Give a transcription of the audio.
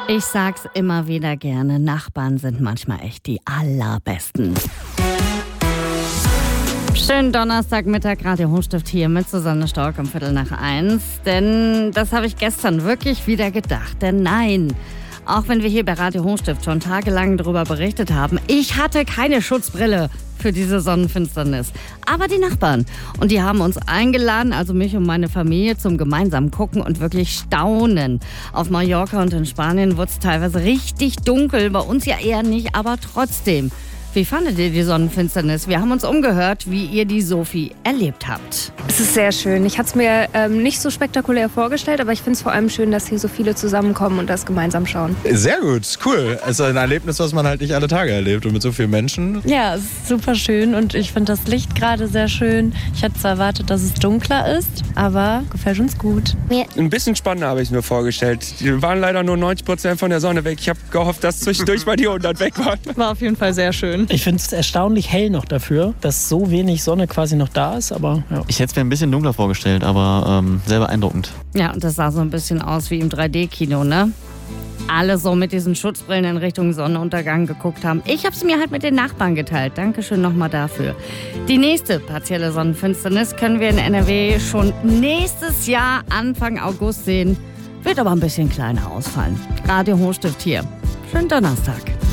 Ich sag's immer wieder gerne, Nachbarn sind manchmal echt die allerbesten. Schönen Donnerstagmittag, Radio Hochstift hier mit Susanne Stork um 1:15. Denn das habe ich gestern wirklich wieder gedacht. Denn nein, auch wenn wir hier bei Radio Hochstift schon tagelang darüber berichtet haben, ich hatte keine Schutzbrille für diese Sonnenfinsternis. Aber die Nachbarn. Und die haben uns eingeladen, also mich und meine Familie, zum gemeinsamen Gucken und wirklich Staunen. Auf Mallorca und in Spanien wurde es teilweise richtig dunkel. Bei uns ja eher nicht, aber trotzdem. Wie fandet ihr die Sonnenfinsternis? Wir haben uns umgehört, wie ihr die Sophie erlebt habt. Es ist sehr schön. Ich hatte es mir nicht so spektakulär vorgestellt, aber ich finde es vor allem schön, dass hier so viele zusammenkommen und das gemeinsam schauen. Sehr gut, cool. Es ist ein Erlebnis, was man halt nicht alle Tage erlebt und mit so vielen Menschen. Ja, es ist super schön und ich finde das Licht gerade sehr schön. Ich hatte zwar erwartet, dass es dunkler ist, aber gefällt uns gut. Ein bisschen spannender habe ich mir vorgestellt. Die waren leider nur 90% von der Sonne weg. Ich habe gehofft, dass zwischendurch mal die 100 weg waren. War auf jeden Fall sehr schön. Ich finde es erstaunlich hell noch dafür, dass so wenig Sonne quasi noch da ist, aber ja. Ich hätte es mir ein bisschen dunkler vorgestellt, aber sehr beeindruckend. Ja, und das sah so ein bisschen aus wie im 3D-Kino, ne? Alle so mit diesen Schutzbrillen in Richtung Sonnenuntergang geguckt haben. Ich habe es mir halt mit den Nachbarn geteilt. Dankeschön nochmal dafür. Die nächste partielle Sonnenfinsternis können wir in NRW schon nächstes Jahr Anfang August sehen. Wird aber ein bisschen kleiner ausfallen. Radio Hochstift hier. Schönen Donnerstag.